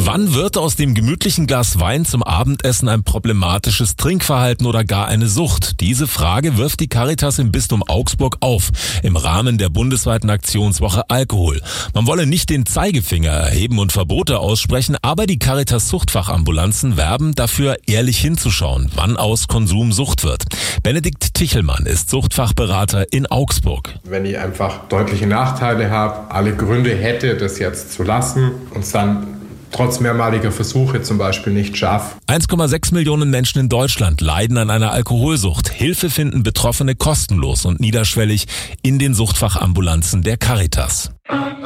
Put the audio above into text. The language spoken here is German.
Wann wird aus dem gemütlichen Glas Wein zum Abendessen ein problematisches Trinkverhalten oder gar eine Sucht? Diese Frage wirft die Caritas im Bistum Augsburg auf, im Rahmen der bundesweiten Aktionswoche Alkohol. Man wolle nicht den Zeigefinger erheben und Verbote aussprechen, aber die Caritas Suchtfachambulanzen werben dafür, ehrlich hinzuschauen, wann aus Konsum Sucht wird. Benedikt Tichelmann ist Suchtfachberater in Augsburg. Wenn ich einfach deutliche Nachteile habe, alle Gründe hätte, das jetzt zu lassen und dann trotz mehrmaliger Versuche zum Beispiel nicht schafft. 1,6 Millionen Menschen in Deutschland leiden an einer Alkoholsucht. Hilfe finden Betroffene kostenlos und niederschwellig in den Suchtfachambulanzen der Caritas.